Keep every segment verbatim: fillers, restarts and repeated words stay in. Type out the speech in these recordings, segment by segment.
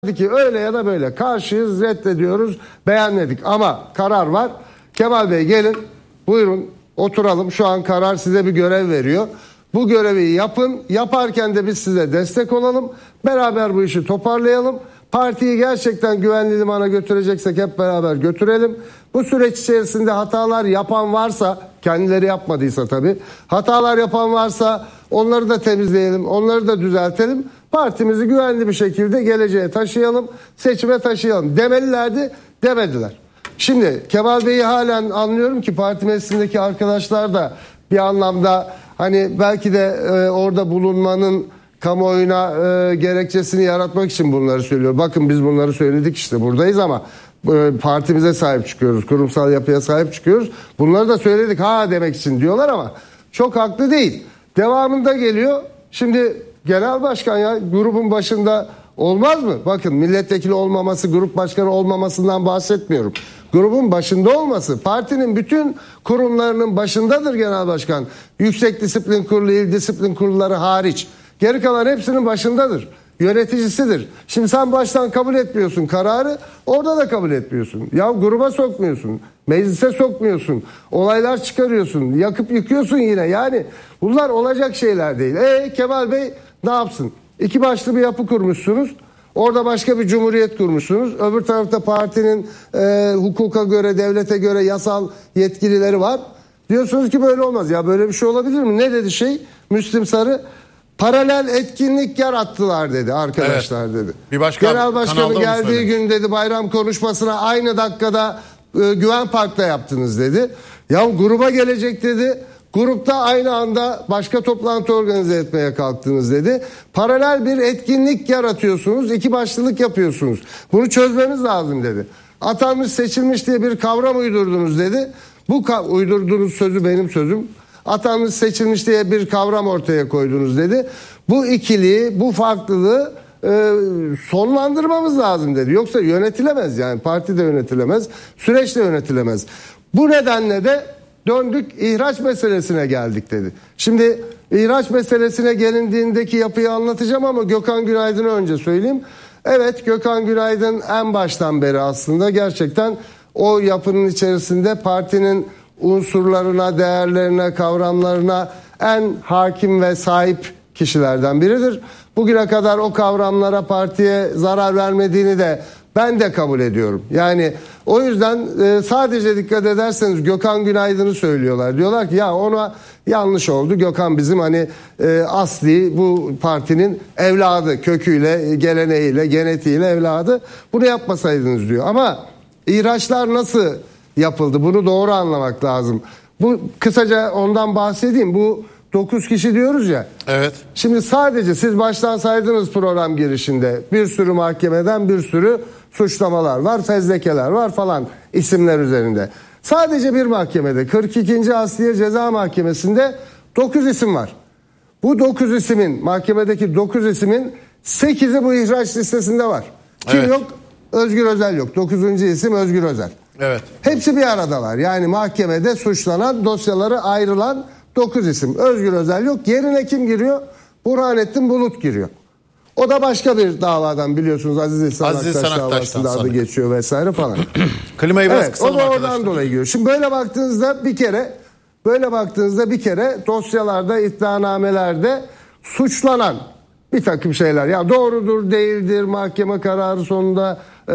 ki öyle ya da böyle karşıyız, reddediyoruz, beğenmedik ama karar var. Kemal Bey gelin, buyurun oturalım, şu an karar size bir görev veriyor. Bu görevi yapın, yaparken de biz size destek olalım, beraber bu işi toparlayalım. Partiyi gerçekten güvenli limana götüreceksek hep beraber götürelim. Bu süreç içerisinde hatalar yapan varsa, kendileri yapmadıysa tabii, hatalar yapan varsa onları da temizleyelim, onları da düzeltelim. Partimizi güvenli bir şekilde geleceğe taşıyalım, seçime taşıyalım demelilerdi, demediler. Şimdi Kemal Bey'i halen anlıyorum ki parti meclisindeki arkadaşlar da bir anlamda hani belki de e, orada bulunmanın kamuoyuna e, gerekçesini yaratmak için bunları söylüyor. Bakın biz bunları söyledik, işte buradayız ama e, partimize sahip çıkıyoruz, kurumsal yapıya sahip çıkıyoruz. Bunları da söyledik ha demek için diyorlar ama çok haklı değil. Devamında geliyor. Şimdi genel başkan ya grubun başında olmaz mı? Bakın milletvekili olmaması, grup başkanı olmamasından bahsetmiyorum. Grubun başında olması, partinin bütün kurumlarının başındadır genel başkan. Yüksek Disiplin Kurulu, İl Disiplin Kurulları hariç. Geri kalan hepsinin başındadır. Yöneticisidir. Şimdi sen baştan kabul etmiyorsun kararı, orada da kabul etmiyorsun. Ya gruba sokmuyorsun, meclise sokmuyorsun, olaylar çıkarıyorsun, yakıp yıkıyorsun yine. Yani bunlar olacak şeyler değil. E Kemal Bey ne yapsın? İki başlı bir yapı kurmuşsunuz. Orada başka bir cumhuriyet kurmuşsunuz. Öbür tarafta partinin e, hukuka göre, devlete göre yasal yetkilileri var. Diyorsunuz ki böyle olmaz. Ya böyle bir şey olabilir mi? Ne dedi şey? Müslim Sarı. Paralel etkinlik yarattılar dedi arkadaşlar, evet, dedi. Bir başka Genel başkanı geldiği gün dedi bayram konuşmasına aynı dakikada e, Güven Park'ta yaptınız dedi. Ya gruba gelecek dedi. Grupta aynı anda başka toplantı organize etmeye kalktınız dedi. Paralel bir etkinlik yaratıyorsunuz, iki başlılık yapıyorsunuz. Bunu çözmemiz lazım dedi. Atanmış seçilmiş diye bir kavram uydurdunuz dedi. Bu uydurduğunuz sözü benim sözüm. Atanmış seçilmiş diye bir kavram ortaya koydunuz dedi. Bu ikiliği, bu farklılığı e, sonlandırmamız lazım dedi. Yoksa yönetilemez, yani parti de yönetilemez, süreç de yönetilemez. Bu nedenle de döndük ihraç meselesine geldik dedi. Şimdi ihraç meselesine gelindiğindeki yapıyı anlatacağım ama Gökhan Günaydın'ı önce söyleyeyim. Evet, Gökhan Günaydın en baştan beri aslında gerçekten o yapının içerisinde partinin unsurlarına, değerlerine, kavramlarına en hakim ve sahip kişilerden biridir. Bugüne kadar o kavramlara, partiye zarar vermediğini de ben de kabul ediyorum. Yani o yüzden e, sadece dikkat ederseniz Gökhan Günaydın'ı söylüyorlar. Diyorlar ki ya ona yanlış oldu. Gökhan bizim hani e, asli bu partinin evladı, köküyle, geleneğiyle, genetiğiyle evladı. Bunu yapmasaydınız diyor. Ama ihraçlar nasıl yapıldı? Bunu doğru anlamak lazım. Bu kısaca ondan bahsedeyim. Bu dokuz kişi diyoruz ya. Evet. Şimdi sadece siz baştan saydınız program girişinde. Bir sürü mahkemeden bir sürü suçlamalar var, fezlekeler var falan isimler üzerinde. Sadece bir mahkemede kırk ikinci Asliye Ceza Mahkemesi'nde dokuz isim var. Bu dokuz ismin, mahkemedeki dokuz ismin sekizi bu ihraç listesinde var. Kim evet. yok? Özgür Özel yok. dokuzuncu isim Özgür Özel. Evet. Hepsi bir aradalar. Yani mahkemede suçlanan, dosyaları ayrılan dokuz isim. Özgür Özel yok. Yerine kim giriyor? Burhanettin Bulut giriyor. O da başka bir davadan, biliyorsunuz Aziz İhsan Aziz Aktaş davasında adı geçiyor vesaire falan. Klimayı biraz evet, kısalım arkadaşlar. O da oradan dolayı giriyor. Şimdi böyle baktığınızda bir kere böyle baktığınızda bir kere dosyalarda, iddianamelerde suçlanan bir takım şeyler. Ya doğrudur, değildir, mahkeme kararı sonunda e,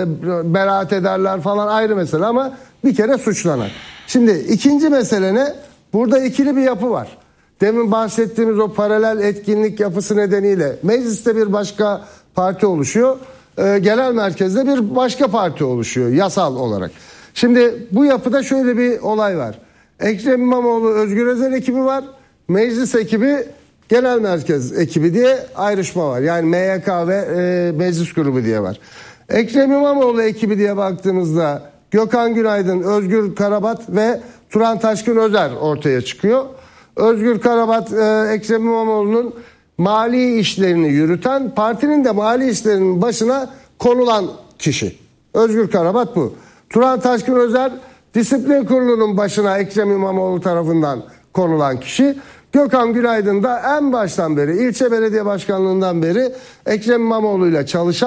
beraat ederler falan ayrı mesele ama bir kere suçlanan. Şimdi ikinci mesele ne? Burada ikili bir yapı var. Demin bahsettiğimiz o paralel etkinlik yapısı nedeniyle mecliste bir başka parti oluşuyor. E, genel merkezde bir başka parti oluşuyor yasal olarak. Şimdi bu yapıda şöyle bir olay var. Ekrem İmamoğlu, Özgür Özel ekibi var. Meclis ekibi, genel merkez ekibi diye ayrışma var. Yani M Y K ve e, meclis grubu diye var. Ekrem İmamoğlu ekibi diye baktığımızda Gökhan Günaydın, Özgür Karabat ve Turan Taşkın Özer ortaya çıkıyor. Özgür Karabat, e, Ekrem İmamoğlu'nun mali işlerini yürüten, partinin de mali işlerinin başına konulan kişi. Özgür Karabat bu. Turan Taşkın Özer, Disiplin Kurulu'nun başına Ekrem İmamoğlu tarafından konulan kişi. Gökhan Günaydın da en baştan beri, ilçe belediye başkanlığından beri Ekrem İmamoğlu ile çalışan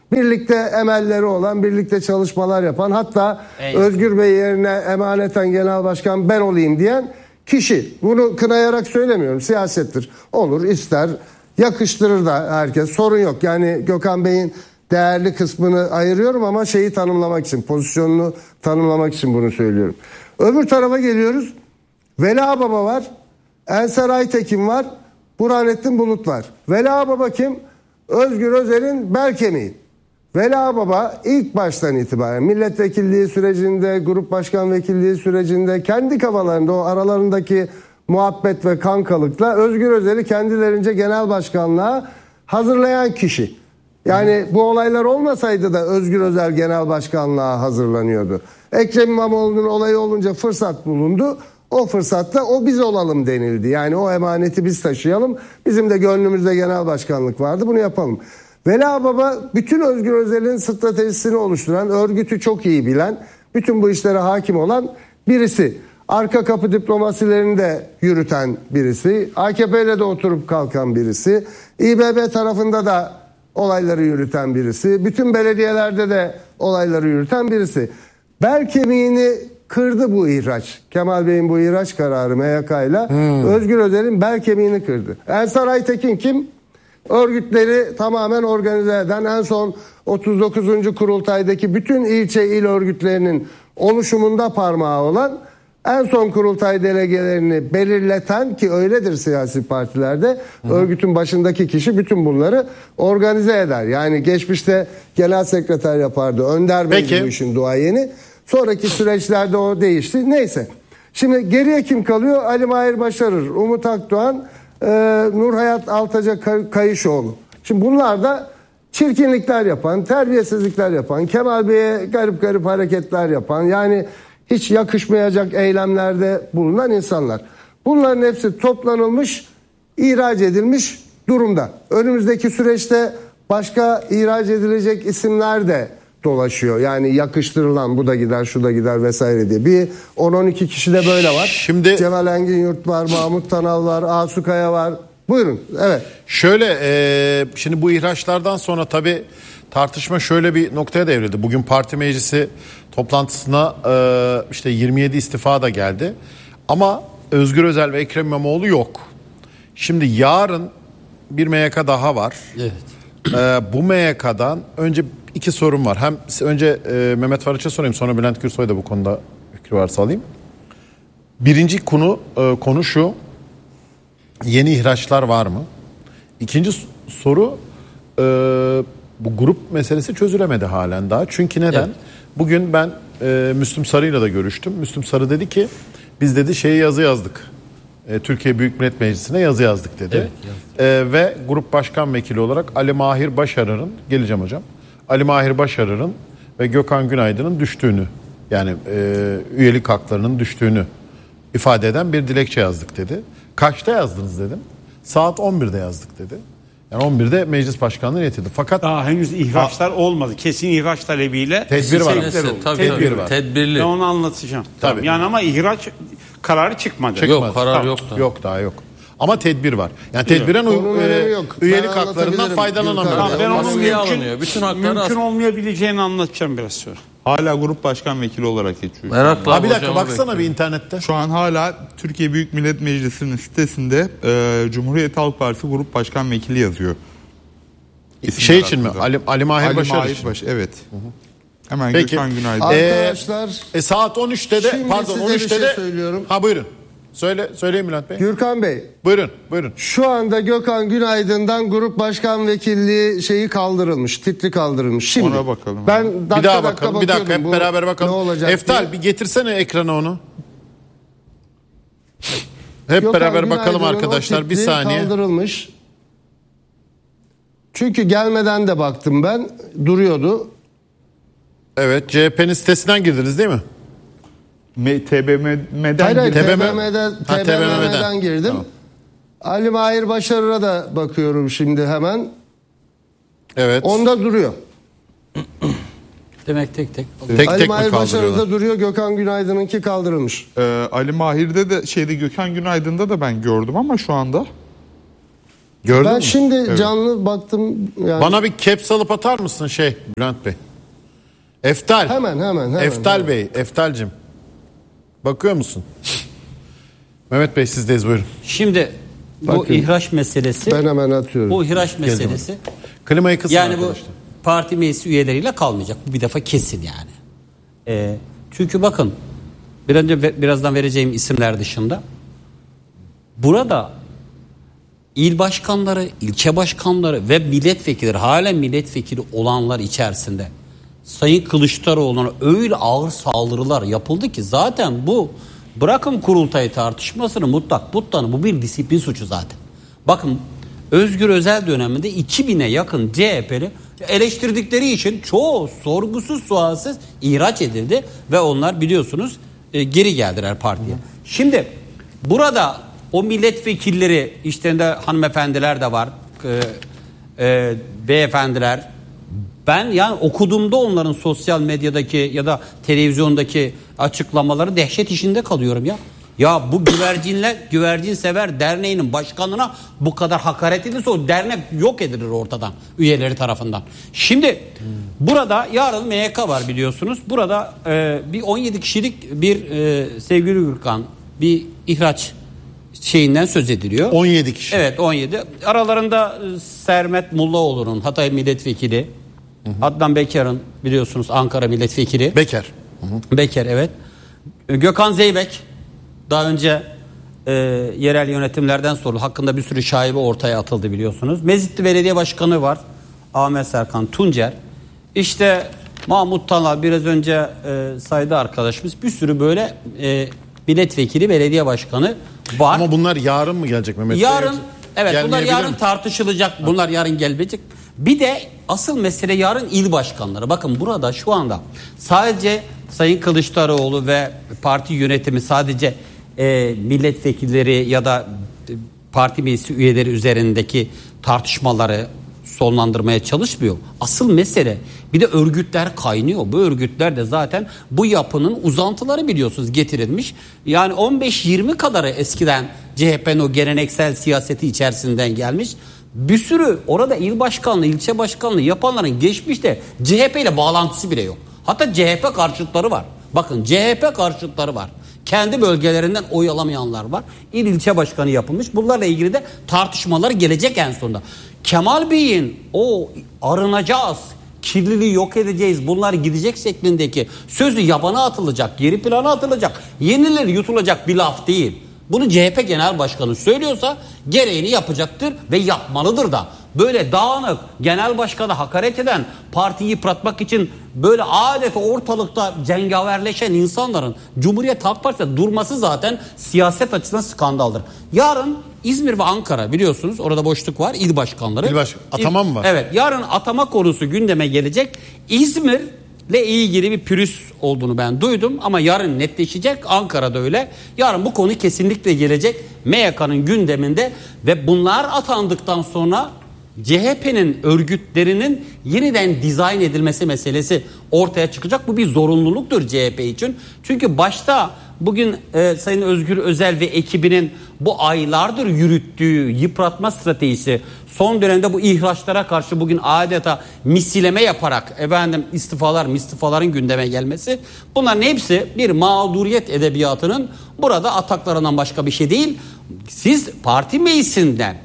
birlikte emelleri olan, birlikte çalışmalar yapan, hatta Eyvallah. Özgür Bey yerine emaneten genel başkan ben olayım diyen kişi. Bunu kınayarak söylemiyorum, siyasettir. Olur, ister, yakıştırır da herkes, sorun yok. Yani Gökhan Bey'in değerli kısmını ayırıyorum ama şeyi tanımlamak için, pozisyonunu tanımlamak için bunu söylüyorum. Öbür tarafa geliyoruz. Vela Baba var, Ensar Aytekin var, Burhanettin Bulut var. Vela Baba kim? Özgür Özel'in bel kemiği. Vela Baba ilk baştan itibaren milletvekilliği sürecinde, grup başkan vekilliği sürecinde, kendi kafalarında o aralarındaki muhabbet ve kankalıkla Özgür Özel'i kendilerince genel başkanlığa hazırlayan kişi. Yani bu olaylar olmasaydı da Özgür Özel genel başkanlığa hazırlanıyordu. Ekrem İmamoğlu'nun olayı olunca fırsat bulundu. O fırsatta o biz olalım denildi. Yani o emaneti biz taşıyalım. Bizim de gönlümüzde genel başkanlık vardı. Bunu yapalım. Vela Baba bütün Özgür Özel'in stratejisini oluşturan, örgütü çok iyi bilen, bütün bu işlere hakim olan birisi. Arka kapı diplomasilerini de yürüten birisi. A K P ile de oturup kalkan birisi. İ B B tarafında da olayları yürüten birisi. Bütün belediyelerde de olayları yürüten birisi. Bel kemiğini kırdı bu ihraç. Kemal Bey'in bu ihraç kararı M Y K ile Özgür Özel'in bel kemiğini kırdı. Ensar Aytekin kim? Örgütleri tamamen organize eden, en son otuz dokuzuncu kurultaydaki bütün ilçe il örgütlerinin oluşumunda parmağı olan, en son kurultay delegelerini belirleten, ki öyledir siyasi partilerde, hı, örgütün başındaki kişi bütün bunları organize eder. Yani geçmişte genel sekreter yapardı. Önder Bey bu işin duayeni. Sonraki süreçlerde o değişti. Neyse. Şimdi geriye kim kalıyor? Ali Mahir Başarır, Umut Akdoğan, e, Nurhayat Altaca Kayışoğlu. Şimdi bunlar da çirkinlikler yapan, terbiyesizlikler yapan, Kemal Bey'e garip garip hareketler yapan, yani hiç yakışmayacak eylemlerde bulunan insanlar. Bunların hepsi toplanılmış, ihraç edilmiş durumda. Önümüzdeki süreçte başka ihraç edilecek isimler de dolaşıyor. Yani yakıştırılan, bu da gider, şu da gider vesaire diye. Bir on on iki kişi de böyle var. Şimdi Cemal Engin Yurt var, Mahmut Tanal var, Asu Kaya var. Buyurun. Evet. Şöyle e, şimdi bu ihraçlardan sonra tabii tartışma şöyle bir noktaya devrildi. Bugün parti meclisi toplantısına e, işte yirmi yedi istifa da geldi. Ama Özgür Özel ve Ekrem İmamoğlu yok. Şimdi yarın bir M Y K daha var. Evet. E, bu M Y K'dan önce iki sorum var. Hem önce e, Mehmet Faraç'a sorayım, sonra Bülent Gürsoy da bu konuda fikri varsa alayım. Birinci konu e, konu şu: yeni ihraçlar var mı? İkinci soru, e, bu grup meselesi çözülemedi halen daha. Çünkü neden? Evet. Bugün ben e, Müslüm Sarı'yla da görüştüm. Müslüm Sarı dedi ki biz dedi şeyi yazı yazdık. E, Türkiye Büyük Millet Meclisi'ne yazı yazdık dedi. Evet, e, ve grup başkan vekili olarak Ali Mahir Başarır'ın, geleceğim hocam, Ali Mahir Başarır'ın ve Gökhan Günaydın'ın düştüğünü, yani e, üyelik haklarının düştüğünü ifade eden bir dilekçe yazdık dedi. Kaçta yazdınız dedim. Saat on birde yazdık dedi. Yani on birde meclis başkanlığı yetildi. Fakat daha henüz ihraçlar ha, olmadı. Kesin ihraç talebiyle tedbir var. Tabii, tedbir tabii, var. Tedbirli. Ben onu anlatacağım. Tabii. Yani ama ihraç kararı çıkmadı. çıkmadı. Yok, karar tamam. yok da. Yok, daha yok. Ama tedbir var. Yani tedbiren u- e, yok. üyelik haklarından faydalanamıyor. Tamam, ben onun mümkün, alınıyor. Bütün mümkün az... olmayabileceğini anlatacağım biraz sonra. Hala grup başkan vekili olarak geçiyor. Merakla ha, bir dakika baksana bekliyorum. Bir internette. Şu an hala Türkiye Büyük Millet Meclisi'nin sitesinde e, Cumhuriyet Halk Partisi grup başkan vekili yazıyor. İsimler şey için mi? Ali, Ali Mahir Ali Başar Mahir için. Baş, evet. Hı hı. Hemen Peki. Gökhan Günaydın. Arkadaşlar e, saat on üçte de pardon on üçte şey de söylüyorum. Ha buyurun. Söyle söyleyin Bülent Bey. Gürkan Bey. Buyurun, buyurun. Şu anda Gökhan Günaydın'dan grup başkan vekilliği şeyi kaldırılmış, titri kaldırılmış. Şimdi ona bakalım. Ben dakika bir daha dakika bakalım. Bir dakika hep bu beraber bakalım. Eftal diye. bir getirsene ekrana onu. Hep Gökhan beraber bakalım Günaydın'ın arkadaşlar, bir saniye. Kaldırılmış. Çünkü gelmeden de baktım ben, duruyordu. Evet, C H P'nin sitesinden girdiniz değil mi? T B M'den hayır, hayır, T B M T B M'den, ha, T B M'den girdim. Tamam. Ali Mahir Başarır'a da bakıyorum şimdi hemen. Evet. Onda duruyor. Demek tek tek. Tek Ali tek Mahir Başarır'da duruyor. Gökhan Günaydın'ınki kaldırılmış. Ee, Ali Mahir'de de şeyde Gökhan Günaydın'da da ben gördüm ama şu anda Gördün Ben mü? şimdi Evet. canlı baktım. Yani Bana bir caps alıp atar mısın şey Bülent Bey? Eftal. Hemen hemen hemen. Eftal hemen. Bey, Eftal'cim. Bakıyor musun? Mehmet Bey sizdeyiz, buyurun. Şimdi bu Bakın, ihraç meselesi, Ben hemen atıyorum. bu ihraç meselesi Klimayı kısın yani bu arkadaşlar. parti meclis üyeleriyle kalmayacak. Bu bir defa kesin yani. Ee, çünkü bakın bir önce ve- birazdan vereceğim isimler dışında burada il başkanları, ilçe başkanları ve milletvekilleri, halen milletvekili olanlar içerisinde Sayın Kılıçdaroğlu'na öyle ağır saldırılar yapıldı ki zaten bu bırakın kurultayı tartışmasını mutlak mutlak bu bir disiplin suçu zaten. Bakın Özgür Özel döneminde iki bine yakın C H P'li eleştirdikleri için çoğu sorgusuz sualsiz ihraç edildi ve onlar biliyorsunuz e, geri geldiler partiye. Şimdi burada o milletvekilleri işte de hanımefendiler de var, e, e, beyefendiler. Ben yani okuduğumda onların sosyal medyadaki ya da televizyondaki açıklamaları dehşet içinde kalıyorum ya. Ya bu güvercinler, güvercin sever derneğinin başkanına bu kadar hakaret edilirse o dernek yok edilir ortadan üyeleri tarafından. Şimdi hmm. burada yarın M Y K var biliyorsunuz. Burada e, bir on yedi kişilik bir e, sevgili Gürkan bir ihraç şeyinden söz ediliyor. on yedi kişi. Evet on yedi. Aralarında Sermet Mullaoğlu'nun Hatay milletvekili, hı hı. Adnan Beker'in biliyorsunuz Ankara milletvekili. Beker. Hı hı. Beker evet. Gökhan Zeybek daha önce e, yerel yönetimlerden soruldu. Hakkında bir sürü şaibe ortaya atıldı biliyorsunuz. Mezitli Belediye Başkanı var. Ahmet Serkan Tuncer. İşte Mahmut Tanal biraz önce e, saydı arkadaşımız. Bir sürü böyle e, milletvekili, belediye başkanı var. Ama bunlar yarın mı gelecek Mehmet Bey? Yarın evet bunlar Gelmeyebilir yarın mi? tartışılacak. Bunlar yarın gelecek. Bir de asıl mesele yarın il başkanları. Bakın burada şu anda sadece Sayın Kılıçdaroğlu ve parti yönetimi sadece e, milletvekilleri ya da e, parti meclisi üyeleri üzerindeki tartışmaları sonlandırmaya çalışmıyor. Asıl mesele bir de örgütler kaynıyor. Bu örgütler de zaten bu yapının uzantıları biliyorsunuz getirilmiş. Yani on beş yirmi kadarı eskiden C H P'nin o geleneksel siyaseti içerisinden gelmiş. Bir sürü orada il başkanlığı, ilçe başkanlığı yapanların geçmişte C H P ile bağlantısı bile yok. Hatta C H P karşıtları var. Bakın C H P karşıtları var. Kendi bölgelerinden oy alamayanlar var. İl ilçe başkanı yapılmış. Bunlarla ilgili de tartışmalar gelecek en sonunda. Kemal Bey'in o arınacağız, kirliliği yok edeceğiz, bunlar gidecek şeklindeki sözü yabana atılacak, geri plana atılacak, yenilir yutulacak bir laf değil. Bunu C H P Genel Başkanı söylüyorsa gereğini yapacaktır ve yapmalıdır da. Böyle dağınık, genel başkanı hakaret eden, partiyi yıpratmak için böyle adeta ortalıkta cengaverleşen insanların Cumhuriyet Halk Partisi'de durması zaten siyaset açısından skandaldır. Yarın İzmir ve Ankara biliyorsunuz orada boşluk var, il başkanları. İl baş- atama mı var? Evet, yarın atama konusu gündeme gelecek. İzmir ile ilgili bir pürüz olduğunu ben duydum ama yarın netleşecek. Ankara'da öyle. Yarın bu konu kesinlikle gelecek M Y K'nın gündeminde ve bunlar atandıktan sonra C H P'nin örgütlerinin yeniden dizayn edilmesi meselesi ortaya çıkacak. Bu bir zorunluluktur C H P için. Çünkü başta bugün e, Sayın Özgür Özel ve ekibinin bu aylardır yürüttüğü yıpratma stratejisi, son dönemde bu ihraçlara karşı bugün adeta misileme yaparak efendim istifalar mistifaların gündeme gelmesi, bunların hepsi bir mağduriyet edebiyatının burada ataklarından başka bir şey değil. Siz parti meclisinden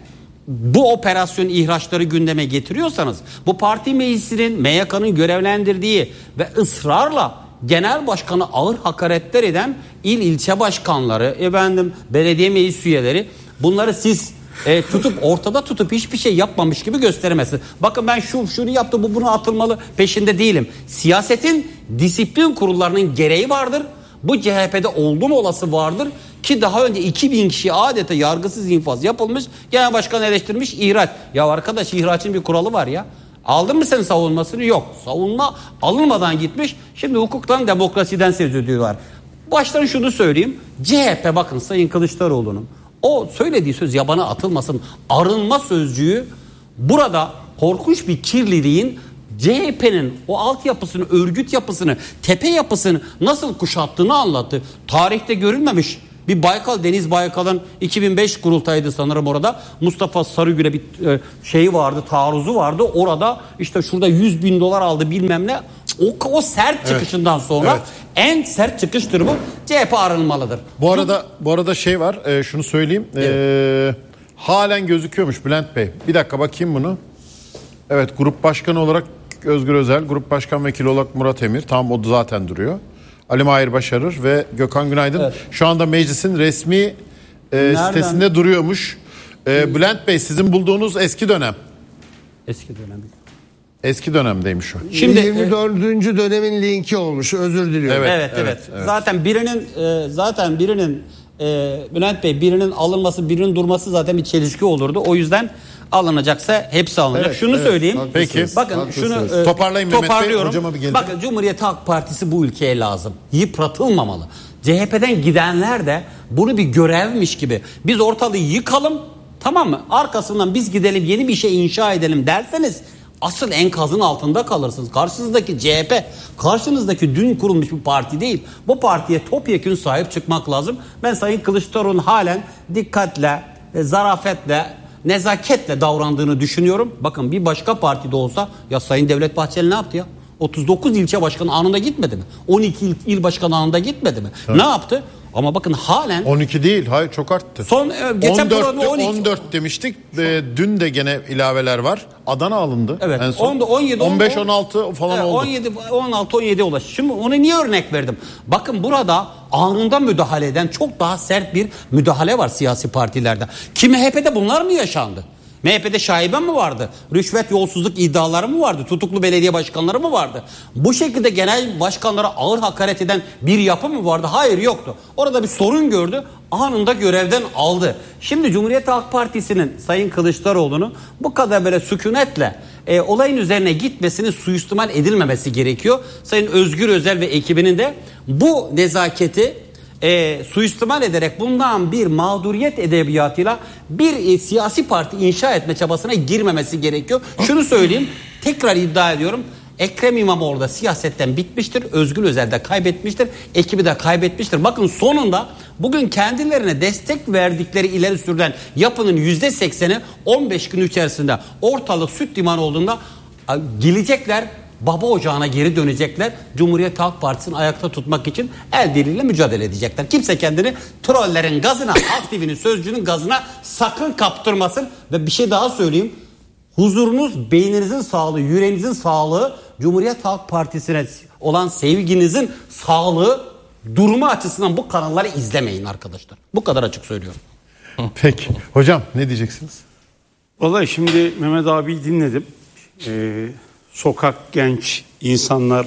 bu operasyon ihraçları gündeme getiriyorsanız, bu parti meclisinin M Y K'nın görevlendirdiği ve ısrarla genel başkanı ağır hakaretler eden il ilçe başkanları, efendim belediye meclis üyeleri, bunları siz e, tutup ortada tutup hiçbir şey yapmamış gibi gösteremezsiniz. Bakın ben şu şunu yaptı, bu bunu atılmalı peşinde değilim. Siyasetin disiplin kurullarının gereği vardır. Bu C H P'de oldum olası vardır ki daha önce iki bin kişi adeta yargısız infaz yapılmış, genel başkan eleştirmiş, ihraç. Ya arkadaş, ihraçın bir kuralı var ya. Aldın mı sen savunmasını? Yok. Savunma alınmadan gitmiş. Şimdi hukuktan, demokrasiden söz ediyorlar. Baştan şunu söyleyeyim. C H P, bakın Sayın Kılıçdaroğlu'nun o söylediği söz yabana atılmasın. Arınma sözcüğü burada korkunç bir kirliliğin C H P'nin o altyapısını, örgüt yapısını, tepe yapısını nasıl kuşattığını anlattı. Tarihte görülmemiş Bir Baykal, Deniz Baykal'ın iki bin beş kurultaydı sanırım orada. Mustafa Sarıgül'e bir e, şeyi vardı, taarruzu vardı. Orada işte şurada yüz bin dolar aldı bilmem ne. O, o sert çıkışından sonra Evet. en sert çıkıştır bu. C H P arınmalıdır. Bu arada bu arada şey var, e, şunu söyleyeyim. E, halen gözüküyormuş Bülent Bey. Bir dakika bakayım bunu. Evet, grup başkanı olarak Özgür Özel, grup başkan vekili olarak Murat Emir. Tamam, o da zaten duruyor. Ali Mahir Başarır ve Gökhan Günaydın. Evet. Şu anda meclisin resmi e, sitesinde duruyormuş. E, Bülent Bey, sizin bulduğunuz eski dönem. Eski dönem. Eski dönemdeymiş o. Şimdi yirmi dördüncü dönemin linki olmuş. Özür diliyorum. Evet, evet, evet, evet. Zaten birinin e, zaten birinin e, Bülent Bey birinin alınması, birinin durması zaten bir çelişki olurdu. O yüzden alınacaksa hepsi alınacak. Evet, Şunu evet, söyleyeyim. haklısınız, Peki. Bakın haklısınız. şunu e, Toparlayın Mehmet Bey, toparlıyorum. hocama bir gelin. Bakın Cumhuriyet Halk Partisi bu ülkeye lazım. Yıpratılmamalı. C H P'den gidenler de bunu bir görevmiş gibi. Biz ortalığı yıkalım, tamam mı? Arkasından biz gidelim, yeni bir şey inşa edelim derseniz asıl enkazın altında kalırsınız. Karşınızdaki C H P, karşınızdaki dün kurulmuş bir parti değil. Bu partiye topyekün sahip çıkmak lazım. Ben Sayın Kılıçdaroğlu'nun halen dikkatle, zarafetle, nezaketle davrandığını düşünüyorum. Bakın bir başka partide olsa, ya Sayın Devlet Bahçeli ne yaptı ya? otuz dokuz ilçe başkanı anında gitmedi mi? on iki il, il başkanı anında gitmedi mi? Evet. Ne yaptı? Ama bakın halen on iki değil, hayır, çok arttı. son e, geçen on dört, programda on iki on dört demiştik. E, dün de gene ilaveler var. Adana alındı. Evet. En son. on yedi, on beş on altı falan evet, oldu. on yedi on altı on yedi ulaştı. Şimdi onu niye örnek verdim? Bakın burada anında müdahale eden çok daha sert bir müdahale var siyasi partilerde. Ki M H P'de bunlar mı yaşandı? M H P'de şaibe mi vardı? Rüşvet, yolsuzluk iddiaları mı vardı? Tutuklu belediye başkanları mı vardı? Bu şekilde genel başkanlara ağır hakaret eden bir yapı mı vardı? Hayır, yoktu. Orada bir sorun gördü. Anında görevden aldı. Şimdi Cumhuriyet Halk Partisi'nin Sayın Kılıçdaroğlu'nu bu kadar böyle sükunetle e, olayın üzerine gitmesinin suistimal edilmemesi gerekiyor. Sayın Özgür Özel ve ekibinin de bu nezaketi E, suistimal ederek bundan bir mağduriyet edebiyatıyla bir e, siyasi parti inşa etme çabasına girmemesi gerekiyor. Şunu söyleyeyim, tekrar iddia ediyorum. Ekrem İmamoğlu da siyasetten bitmiştir. Özgür Özel de kaybetmiştir. Ekibi de kaybetmiştir. Bakın sonunda bugün kendilerine destek verdikleri ileri sürülen yapının yüzde sekseni on beş gün içerisinde ortalık süt liman olduğunda gelecekler. Baba ocağına geri dönecekler. Cumhuriyet Halk Partisi'ni ayakta tutmak için el birliğiyle mücadele edecekler. Kimse kendini trollerin gazına, Halk T V'nin sözcünün gazına sakın kaptırmasın. Ve bir şey daha söyleyeyim. Huzurunuz, beyninizin sağlığı, yüreğinizin sağlığı, Cumhuriyet Halk Partisi'ne olan sevginizin sağlığı, durumu açısından bu kanalları izlemeyin arkadaşlar. Bu kadar açık söylüyorum. Peki. Hocam ne diyeceksiniz? Vallahi şimdi Mehmet abiyi dinledim. Ee, sokak genç insanlar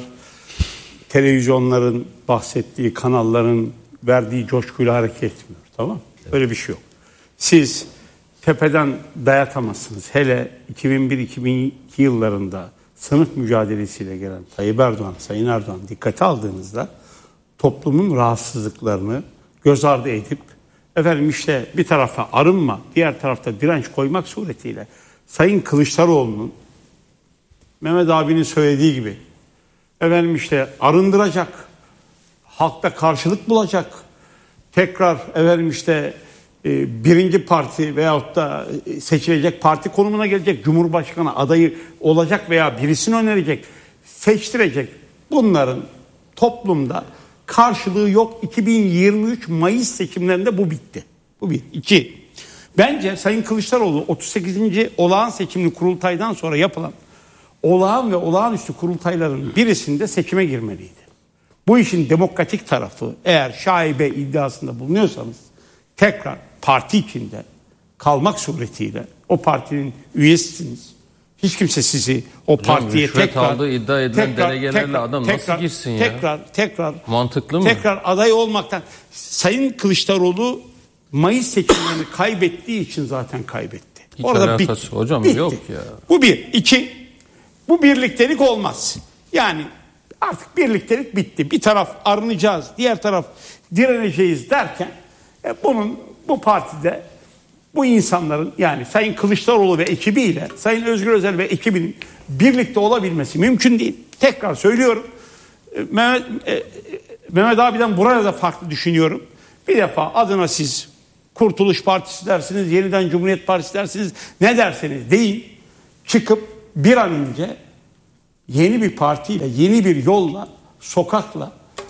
televizyonların bahsettiği kanalların verdiği coşkuyla hareket etmiyor. Tamam? Öyle bir şey yok. Siz tepeden dayatamazsınız. Hele iki bin bir iki bin iki yıllarında sınıf mücadelesiyle gelen Tayyip Erdoğan, Sayın Erdoğan dikkate aldığınızda toplumun rahatsızlıklarını göz ardı edip efendim işte bir tarafa arınma, diğer tarafta direnç koymak suretiyle Sayın Kılıçdaroğlu'nun Mehmet abinin söylediği gibi efendim işte arındıracak, halkta karşılık bulacak, tekrar efendim işte e, birinci parti veyahut da seçilecek parti konumuna gelecek, Cumhurbaşkanı adayı olacak veya birisini önerecek, seçtirecek. Bunların toplumda karşılığı yok. iki bin yirmi üç Mayıs seçimlerinde bu bitti. Bu bir. İki. Bence Sayın Kılıçdaroğlu otuz sekizinci olağan seçimli kurultaydan sonra yapılan olağan ve olağanüstü kurultayların birisinde seçime girmeliydi. Bu işin demokratik tarafı, eğer şaibe iddiasında bulunuyorsanız tekrar parti içinde kalmak suretiyle o partinin üyesisiniz. Hiç kimse sizi o Hocam, partiye rüşvet tekrar aldığı iddia edilen tekrar, delegelerle tekrar, adam tekrar, nasıl girsin ya? Tekrar tekrar Mantıklı mı? Tekrar aday olmaktan Sayın Kılıçdaroğlu Mayıs seçimlerini kaybettiği için zaten kaybetti. Hiç Orada alakası bitti. hocam Bitti. yok ya. Bu bir. İki, bu birliktelik olmaz. Yani artık birliktelik bitti. Bir taraf arınacağız, diğer taraf direneceğiz derken e, bunun bu partide bu insanların, yani Sayın Kılıçdaroğlu ve ekibiyle Sayın Özgür Özel ve ekibinin birlikte olabilmesi mümkün değil. Tekrar söylüyorum. Mehmet, e, Mehmet abiden buraya da farklı düşünüyorum. Bir defa adına siz Kurtuluş Partisi dersiniz, Yeniden Cumhuriyet Partisi dersiniz, ne derseniz deyin. Çıkıp bir an önce yeni bir partiyle, yeni bir yolla, sokakla,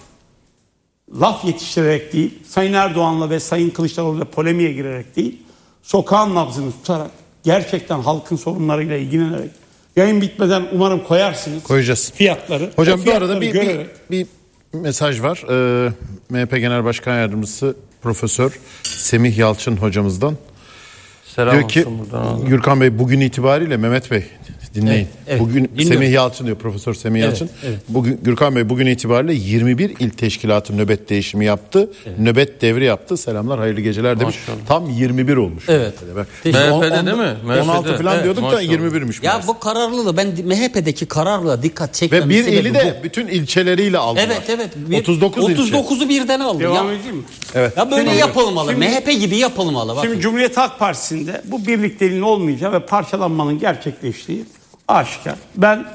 laf yetiştirerek değil, Sayın Erdoğan'la ve Sayın Kılıçdaroğlu'yla polemiğe girerek değil, sokağın nabzını tutarak, gerçekten halkın sorunlarıyla ilgilenerek, yayın bitmeden umarım koyarsınız. Koyacağız. Fiyatları. Hocam bu arada bir, bir, bir mesaj var. Ee, M H P Genel Başkan Yardımcısı Profesör Semih Yalçın hocamızdan. Selam diyor ki Gürkan Bey bugün itibariyle Mehmet Bey dinleyin. Evet, evet, bugün dinliyorum. Semih Yalçın diyor, Profesör Semih evet, Yalçın. Evet. Bugün Gürkan Bey bugün itibariyle yirmi bir il teşkilatı nöbet değişimi yaptı. Evet. Nöbet devri yaptı. Selamlar, hayırlı geceler demiş. Maşallah. Tam yirmi bir olmuş. Evet. M H P'de değil mi? on altı falan evet, diyorduk maşallah. Da yirmi birmiş. Ya bu kararlılığı ben M H P'deki kararlılığa dikkat çekmem. Ve bir ili de bu. Bütün ilçeleriyle aldılar. Evet evet. Bir, otuz dokuz otuz dokuzu birden aldı. Devam edeyim mi? Evet. Ya böyle şimdi, yapılmalı. Şimdi, M H P gibi yapılmalı. Bakın. Şimdi Cumhuriyet Halk Partisi'nde bu birlikteliğin olmayacağı ve parçalanmanın gerçekleştiği aşikar. Ben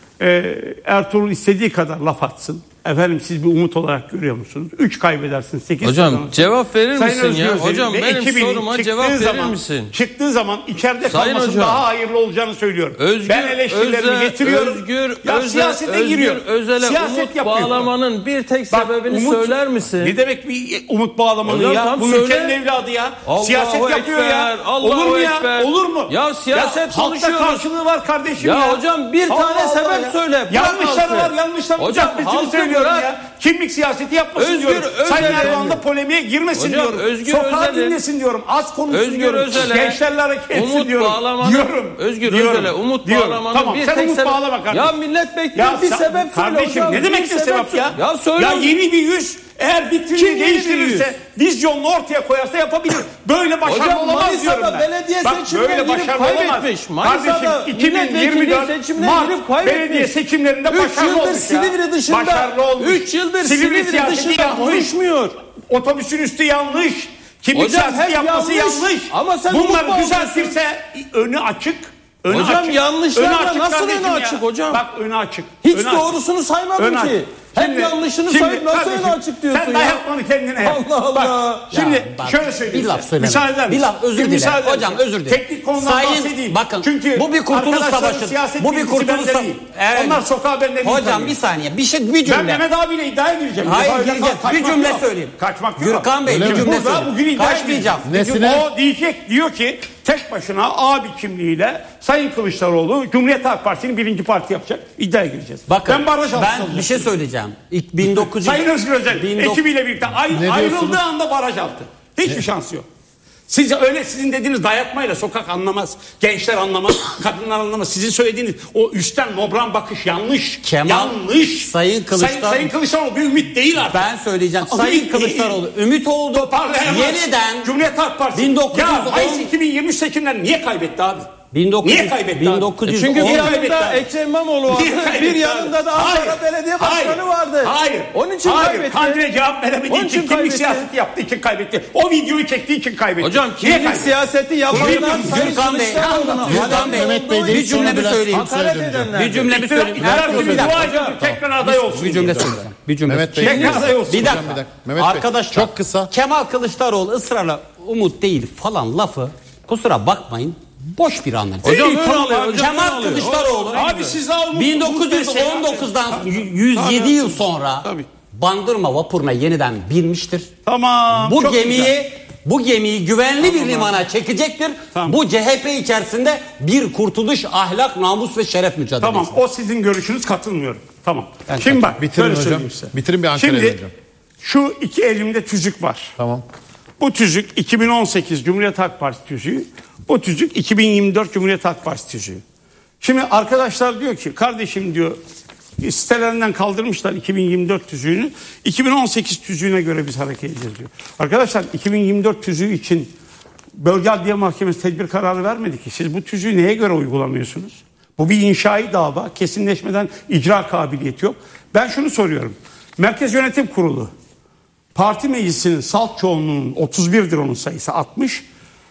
e, Ertuğrul istediği kadar laf atsın. Efendim siz bir umut olarak görüyor musunuz? üç kaybedersiniz, sekiz hocam kazanırsınız. Cevap verir Sayın misin ya? Özgür Hocam benim soruma cevap verir zaman, misin? Çıktığı zaman içeride Sayın kalması hocam, daha hayırlı olacağını söylüyorum. Özgür, ben eleştirilerimi özel, getiriyorum. Özgür, ya özel, siyasete özgür, giriyor. Özele Siyaset umut yapıyor. bağlamanın bir tek Bak, sebebini umut, söyler misin? Ne demek bir umut bağlamanın hocam, ya? Bu söyle. ülkenin evladı ya. Allahu siyaset ekber, yapıyor ya. Allahu Olur mu ya? ekber. Olur mu? Ya siyaset ya, konuşuyoruz. Halkta karşılığı var kardeşim ya. Ya hocam bir Allah tane Allah sebep ya. söyle. Yanlışları var, yanlışları hocam düzeltmesini söylüyorum bırak. ya. Kimlik siyaseti yapmasın Özgür, diyorum. Sayın Özel'in- Erdoğan'da polemiğe girmesin Hocam, diyorum. Özgür Sokağa Özel'in- dinlesin diyorum. Az konuşsun Özgür diyorum. Özel'e Gençlerle hareket etsin umut diyorum. bağlamanın, diyorum. Özgür diyorum. Özel'e umut diyorum. bağlamanın Tamam, bir sen tek umut sebep. bağlama kardeşim. Ya millet bekliyor Ya bir sen- sebep söyle kardeşim, hocam. ne demek bir bir sebep ya? Ya söyle. Ya yeni bir yüz eğer Kim vitrini yeni bir değiştirirse, vizyonunu ortaya koyarsa yapabilir. Böyle başarılı Hocam olamaz diyorum Manisa'da ben. belediye Bak, seçimine böyle girip başarılı olamaz. kaybetmiş. Manisa'da Kardeşim iki bin yirmi milletvekili dört seçimine Mart girip kaybetmiş. belediye seçimlerinde üç başarılı yıldır olmuş ya. Silivri dışında. Başarılı olmuş. üç yıldır Silivri, siyaseti dışında yanlış. konuşmuyor. Otobüsün üstü yanlış. Kimlik Hocam siyaseti hep yapması yanlış. yanlış. Ama sen bunları umut düzeltirse önü açık. Önü Hocam açık. yanlışlarla Önü açık nasıl kardeşim önü ya. açık hocam? Bak önü açık. Hiç önü doğrusunu açık. saymadın Önü ki. açık. Hep Şimdi- yanlışını şimdi sayıp nasıl kardeşim, önü açık diyorsun sen ya? Sen dayatmanı kendine yap. Allah Allah. Bak, şimdi Ya bak, şöyle söyleyeyim. bir laf söyleme. Müsaade eder Bir misin? laf özür Bir dilerim. müsaade eder Hocam misin? özür dilerim. Teknik konudan Sayın- bahsedeyim. bakın, Çünkü bu bir kurtuluş arkadaşların savaşı. siyaset Bu bir bilgisi kurtuluş bende savaşı. değil. Evet. Onlar sokağa benden değil. Hocam tanıyor. bir saniye bir şey bir cümle. Ben Mehmet abiyle iddiaya gireceğim. Hayır Öyle gireceğiz. kaçmak Bir cümle yok. söyleyeyim. Kaçmak yok. Gürkan Bey Öyle bir mi? cümle Burada söyleyeyim. bugün iddiaya Kaçmayacağım. gireceğim. Nesine? O diyecek diyor ki tek başına abi kimliğiyle Sayın Kılıçdaroğlu Cumhuriyet Halk Partisi'nin birinci parti yapacak. İddiaya gireceğiz. Bakın ben baraj altı ben olacağım. bir şey söyleyeceğim. İlk bin dokuz yüz Sayın Özgür Özel bin dokuz- ekibiyle birlikte ay- Ne ayrıldığı diyorsunuz? anda baraj altı. Hiçbir şansı yok. Siz öyle sizin dediğiniz dayatmayla sokak anlamaz. Gençler anlamaz. Kadınlar anlamaz. Sizin söylediğiniz o üstten nobran bakış yanlış. Kemal, yanlış. Sayın Kılıçdaroğlu- Sayın, Sayın Kılıçdaroğlu bir ümit değil artık. Ben söyleyeceğim. Ama Sayın ümit Kılıçdaroğlu değil. ümit oldu. Toparlayamaz. Yeniden Cumhuriyet Halk Partisi. bin dokuz yüz on Ya Mayıs iki bin yirmi üç seçimler niye kaybetti abi? bin dokuz yüz Niye kaybetti bin abi? dokuz yüz Çünkü on- bir kaybetti yanında abi? Ekrem İmamoğlu vardı. Niye kaybetti Bir abi? yanında da Hayır, Ankara Belediye Başkanı hayır, vardı. Hayır. Onun için hayır. kaybetti. Kandil'e cevap veremediği Onun için, için kimlik kaybetti. siyaseti yaptığı için kaybetti. O videoyu çektiği için kaybetti. Hocam Niye kimlik kaybetti? siyaseti yapanlar Gürkan Sayın Gürkan Bey, Kılıçdaroğlu'na Gürkan Bey, Mehmet Bey bir cümle bir söyleyeyim. hakaret edenler. Bir cümle bir söyleyeyim. İktidar Ertuğrul, gibi bir dakika. dua ediyor, tekrar aday olsun. Bir cümle söyleyeceğim. Bir cümle. Mehmet Bey. Tekrar aday olsun. Bir Hocam, dakika. bir dakika. Mehmet Bey, Arkadaşlar çok kısa. Kemal Kılıçdaroğlu ısrarla umut değil falan lafı kusura bakmayın boş bir anlam. Hocam İyi, öyle tamam. oluyor, hocam Kemal öyle oluyor. Kılıçdaroğlu Abi siz daha umut- bin dokuz yüz on dokuzdan yüz yedi yıl sonra Tabii. Bandırma vapuruna yeniden binmiştir. Tamam. Bu çok gemiyi güzel. bu gemiyi güvenli bir limana çekecektir. Tamam. Bu C H P içerisinde bir kurtuluş, ahlak, namus ve şeref mücadelesi. Tamam, o sizin görüşünüz, katılmıyorum. Tamam. Ben Şimdi bak, Bitirin şöyle hocam. söyleyeyim size. Bitirin bir Ankara'ya Şimdi hocam. şu iki elimde tüzük var. Tamam. Bu tüzük iki bin on sekiz Cumhuriyet Halk Partisi tüzüğü. Bu tüzük iki bin yirmi dört Cumhuriyet Halk Partisi tüzüğü. Şimdi arkadaşlar diyor ki kardeşim diyor sitelerinden kaldırmışlar iki bin yirmi dört tüzüğünü. iki bin on sekiz tüzüğüne göre biz hareket edeceğiz diyor. Arkadaşlar iki bin yirmi dört tüzüğü için Bölge Adliye Mahkemesi tedbir kararı vermedi ki. Siz bu tüzüğü neye göre uygulamıyorsunuz? Bu bir inşai dava. Kesinleşmeden icra kabiliyeti yok. Ben şunu soruyorum. Merkez Yönetim Kurulu parti meclisinin salt çoğunluğunun otuz birdir onun sayısı altmış.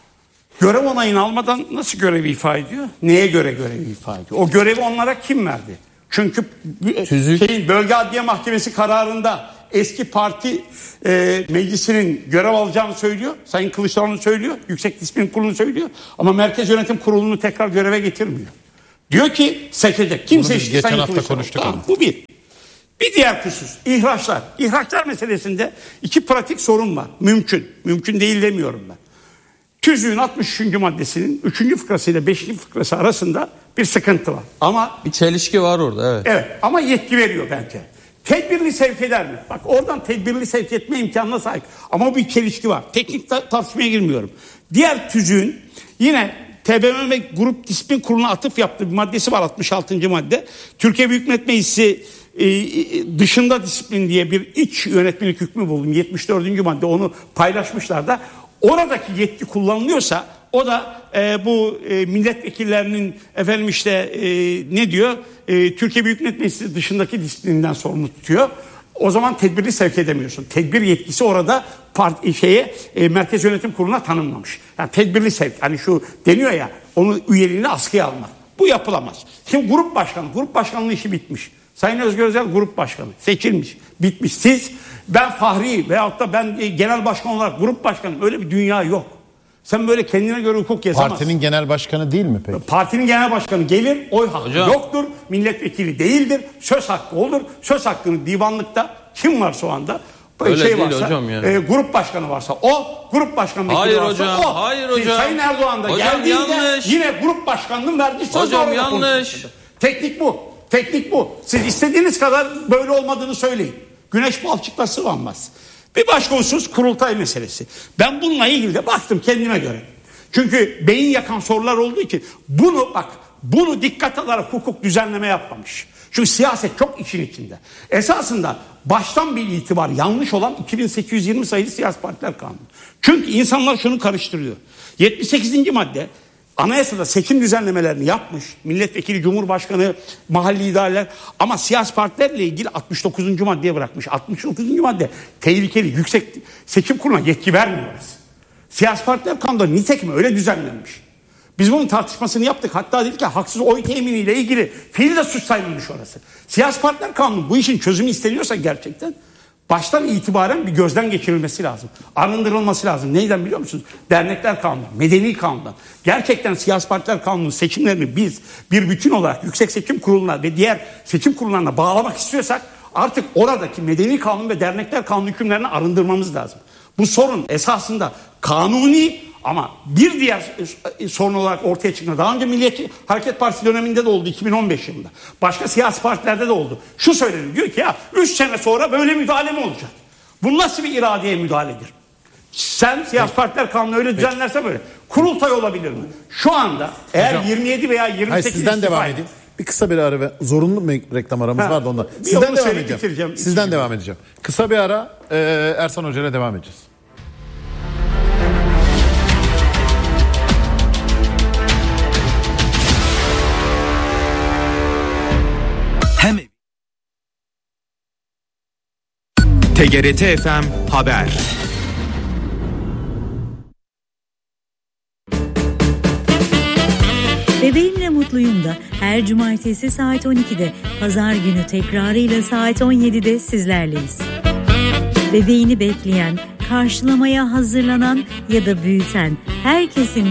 Görev onayını almadan nasıl görevi ifa ediyor? Neye göre görevi ifa ediyor? O görevi onlara kim verdi? Çünkü Tüzük. şeyin, Bölge Adliye Mahkemesi kararında eski parti e, meclisinin görev alacağını söylüyor. Sayın Kılıçdaroğlu söylüyor. Yüksek Disiplin Kurulu'nu söylüyor. Ama Merkez Yönetim Kurulu'nu tekrar göreve getirmiyor. Diyor ki seçecek. Kim seçti? Geçen Sayın hafta Kılıçdaroğlu. konuştuk. Tamam, bu bir. Bir diğer husus ihraçlar. İhraçlar meselesinde iki pratik sorun var. Mümkün. Mümkün değil demiyorum ben. Tüzüğün altmış üçüncü maddesinin üçüncü fıkrası ile beşinci fıkrası arasında bir sıkıntı var. Ama Bir çelişki var orada, evet. evet ama yetki veriyor bence. Tedbirli sevk eder mi? Bak oradan tedbirli sevk etme imkanına sahip. Ama bir çelişki var. Teknik ta- tartışmaya girmiyorum. Diğer tüzüğün yine T B M M ve Grup Disiplin Kurulu'na atıf yaptığı bir maddesi var, altmış altıncı madde. Türkiye Büyük Millet Meclisi e, dışında disiplin diye bir iç yönetmelik hükmü buldum. yetmiş dördüncü madde, onu paylaşmışlar da. Oradaki yetki kullanılıyorsa o da e, bu e, milletvekillerinin efendim işte e, ne diyor? E, Türkiye Büyük Millet Meclisi dışındaki disiplinden sorumlu tutuyor. O zaman tedbiri sevk edemiyorsun. Tedbir yetkisi orada part, şeye e, Merkez Yönetim Kurulu'na tanımlamış. Yani tedbirli sevk. Hani şu deniyor ya, onun üyeliğini askıya almak. Bu yapılamaz. Şimdi grup başkanı, grup başkanlığı işi bitmiş. Sayın Özgür Özel grup başkanı seçilmiş, bitmiş. Siz ben Fahri veyahut da ben e, genel başkan olarak grup başkanı, öyle bir dünya yok. Sen böyle kendine göre hukuk yazamazsın. Partinin genel başkanı değil mi peki? Partinin genel başkanı gelir, oy hakkı Hocam. yoktur, milletvekili değildir, söz hakkı olur. Söz hakkını divanlıkta kim varsa o anda Öyle şey değil varsa, hocam yani. e, grup başkanı varsa o, grup başkanı vekili Hayır varsa hocam, o. hayır Şimdi hocam. Sayın Erdoğan da Hocam geldiğinde yanlış. yine grup başkanının verdiği söz Hocam orada yanlış. konuşuldu. Teknik bu. Teknik bu. Siz istediğiniz kadar böyle olmadığını söyleyin. Güneş balçıkla sıvanmaz. Bir başka husus kurultay meselesi. Ben bununla ilgili de baktım kendime göre. Çünkü beyin yakan sorular olduğu için bunu bak bunu dikkat alarak hukuk düzenleme yapmamış. Çünkü siyaset çok işin içinde. Esasında baştan bir itibar yanlış olan iki bin sekiz yüz yirmi sayılı Siyasi Partiler Kanunu. Çünkü insanlar şunu karıştırıyor. yetmiş sekizinci madde anayasada seçim düzenlemelerini yapmış. Milletvekili, cumhurbaşkanı, mahalli idareler, ama siyasi partilerle ilgili altmış dokuzuncu maddeye bırakmış. altmış dokuzuncu madde tehlikeli, yüksek seçim kuruluna yetki vermiyoruz. Siyasi partiler kanunu nitekim öyle düzenlenmiş. Biz bunun tartışmasını yaptık. Hatta dedik ki haksız oy teminiyle ilgili fiil de suç sayılmış orası. Siyasi partiler kanunu bu işin çözümü isteniyorsa gerçekten baştan itibaren bir gözden geçirilmesi lazım. Arındırılması lazım. Neyden biliyor musunuz? Dernekler Kanunu, Medeni Kanun'dan. Gerçekten siyasi partiler kanunu seçimlerini biz bir bütün olarak Yüksek Seçim Kurulu'na ve diğer seçim kurullarına bağlamak istiyorsak artık oradaki Medeni Kanun ve Dernekler Kanunu hükümlerini arındırmamız lazım. Bu sorun esasında kanuni, ama bir diğer sorun olarak ortaya çıktı. Daha önce Milliyetçi Hareket Partisi döneminde de oldu, iki bin on beş yılında. Başka siyasi partilerde de oldu. Şu söyleniyor, diyor ki ya üç sene sonra böyle müdahale mi olacak? Bu nasıl bir iradeye müdahaledir? Sen siyasi partiler kanunu öyle düzenlerse böyle. Kurultay olabilir mi? Şu anda eğer Hocam, yirmi yedi veya yirmi hayır, sekiz sizden devam istifa- edeyim. Bir kısa bir ara ve zorunlu mu reklam aramız Ha, vardı ondan. bir Sizden onu devam söyleyip edeceğim. bitireceğim. Sizden devam edeceğim. Kısa bir ara e, Ersan Hoca ile devam edeceğiz. Hem T G R T F M Haber. Bebeğimle Mutluyum da her cumartesi saat on ikide, pazar günü tekrarıyla saat on yedide sizlerleyiz. Bebeğini bekleyen, karşılamaya hazırlanan ya da büyüten herkesin